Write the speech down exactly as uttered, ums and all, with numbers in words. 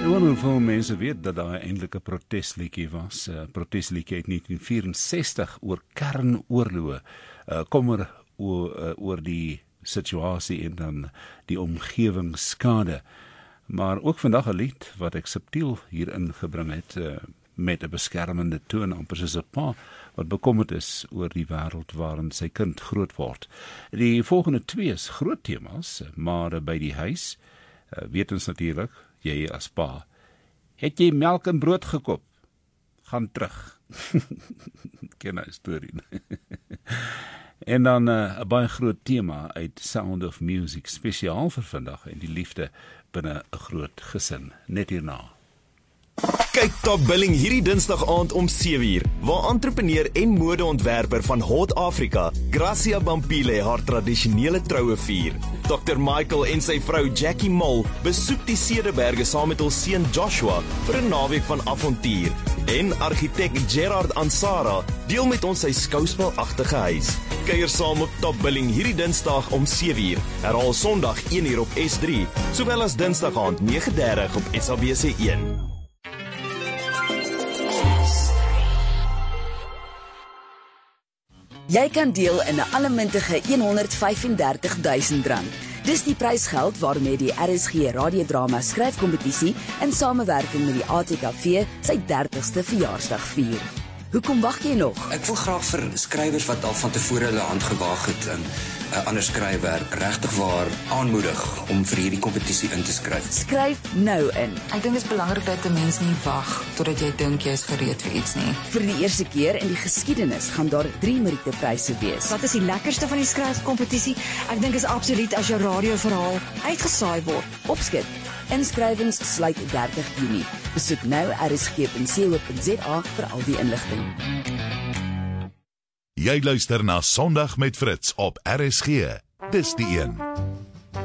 Ek wonder hoeveel mense weet dat daar eintlik 'n protesliedjie was, 'n uh, protesliedjie uit negentien vyerensestig oor kernoorloë, uh, kommer oor, uh, oor die situasie en dan die omgewingsskade. Maar ook vandag 'n lied wat ek subtiel hierin gebring het, uh, met 'n beskermende toon, amper soos 'n pa wat bekommerd is oor die wêreld waarin sy kind groot word. Die volgende twee is groot temas, maar by die huis, uh, weet ons natuurlik, jy as pa, het jy melk en brood gekoop? Gaan terug. Ken nou 'n storie. En dan 'n uh, baie groot tema uit Sound of Music, spesiaal vir vandag en die liefde binne 'n groot gesin. Net hierna. Kyk Top Billing hierdie Dinsdag aand om sewe uur, waar entrepreneur en modeontwerper van Hot Africa, Gracia Bampile, haar tradisionele troue vier. dokter Michael en sy vrou Jackie Mol besoek die Cederberge saam met hul seun Joshua vir 'n naweek van avontuur. En argitek Gerard Ansara deel met ons sy skouspelagtige huis. Kuier saam op Top Billing hierdie Dinsdag om sewe uur, herhaal Sondag een uur op S drie, sowel as Dinsdag aand nege dertig op S A B C een. Jy kan deel in 'n allemintige honderdvyfendertig duisend rand. Dis die prysgeld waarmee die R S G radiodrama skryfkompetisie in samewerking met die A T K V sy dertigste verjaarsdag vier. Hoekom wag jy nog? Ek wil graag vir skrywers wat al van tevore hulle hand gewaag het in 'n uh, ander skryfwerk regtig waar aanmoedig om vir hierdie kompetisie in te skryf. Skryf nou in. Ek dink dit is belangrik dat 'n mens nie wag totdat jy dink jy is gereed vir iets nie. Vir die eerste keer in die geskiedenis gaan daar drie Meritepryse wees. Wat is die lekkerste van die skryfkompetisie? Ek dink is absoluut as jou radioverhaal uitgesaai word. Opskik. Inskrywings sluit dertig Junie. Besoek nou r s g punt co punt z a vir al die inligting. Jy luister na Sondag met Fritz op R S G. Dis die een.